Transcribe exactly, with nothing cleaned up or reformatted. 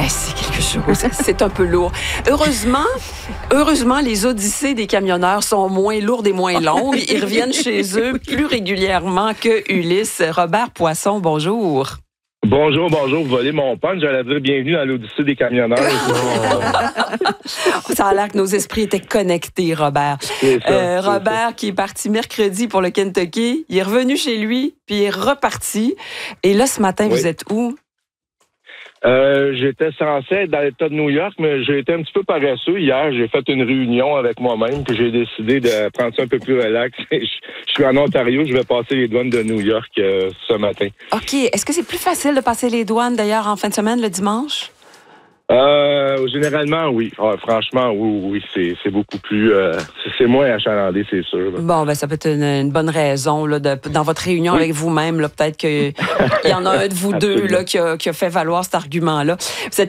Eh, c'est quelque chose. C'est un peu lourd. Heureusement, heureusement, les odyssées des camionneurs sont moins lourdes et moins longues. Ils reviennent chez eux plus régulièrement que Ulysse. Robert Poisson, bonjour. Bonjour, bonjour. Vous volez mon punch. J'allais dire bienvenue dans l'Odyssée des camionneurs. Ça a l'air que nos esprits étaient connectés, Robert. C'est ça, euh, c'est Robert, ça. qui est parti mercredi pour le Kentucky, il est revenu chez lui, puis il est reparti. Et là, ce matin, Oui. vous êtes où? Euh, j'étais censé être dans l'État de New York, mais j'ai été un petit peu paresseux. Hier, j'ai fait une réunion avec moi-même, puis j'ai décidé de prendre ça un peu plus relax. Je, je suis en Ontario, je vais passer les douanes de New York euh, ce matin. OK. Est-ce que c'est plus facile de passer les douanes, d'ailleurs, en fin de semaine, le dimanche? Euh, généralement, oui. Ah, franchement, oui, oui, c'est, c'est beaucoup plus... Euh, c'est, c'est moins achalandé, c'est sûr. Là. Bon, ben ça peut être une, une bonne raison là, de, dans votre réunion Oui. avec vous-même. Là, peut-être qu'il y en a un de vous deux là, qui, a, qui a fait valoir cet argument-là. Vous êtes